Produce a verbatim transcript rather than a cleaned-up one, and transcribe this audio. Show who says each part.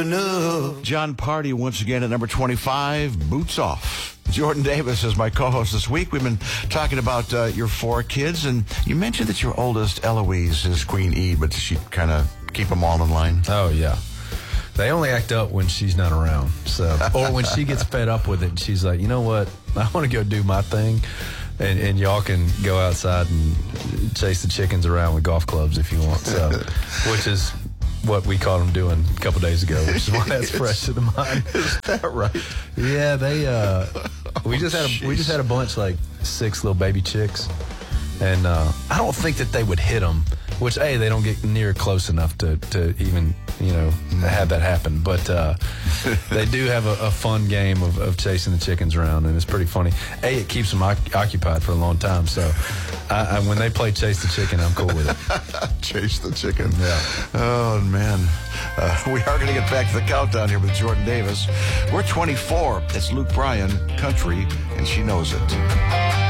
Speaker 1: enough.
Speaker 2: John Party once again at number twenty-five, Boots Off. Jordan Davis is my co-host this week. We've been talking about uh, your four kids, and you mentioned that your oldest, Eloise, is Queen E, but she kind of keep them all in line.
Speaker 3: Oh, yeah. They only act up when she's not around. So, or when she gets fed up with it and she's like, you know what, I want to go do my thing, and, and y'all can go outside and chase the chickens around with golf clubs if you want. So, which is what we caught them doing a couple days ago, which is why that's fresh to the mind.
Speaker 2: Is that right?
Speaker 3: Yeah, they. Uh, we just had a, we just had a bunch, like six little baby chicks, and uh, I don't think that they would hit them. Which, A, they don't get near close enough to, to even, you know, have that happen. But uh, they do have a, a fun game of, of chasing the chickens around, and it's pretty funny. A, it keeps them oc- occupied for a long time. So I, I, when they play Chase the Chicken, I'm cool with it.
Speaker 2: Chase the Chicken.
Speaker 3: Yeah.
Speaker 2: Oh, man. Uh, we are going to get back to the countdown here with Jordan Davis. We're twenty-four. It's Luke Bryan, Country, and She Knows It.